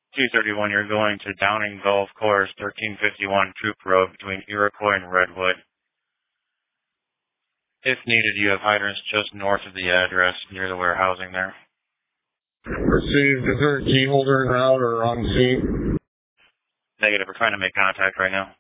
231, you're going to Downing Golf Course, 1351 Troop Road between Iroquois and Redwood. If needed, you have hydrants just north of the address near the warehousing there. Received. Is there a key holder en route or on scene? Negative. We're trying to make contact right now.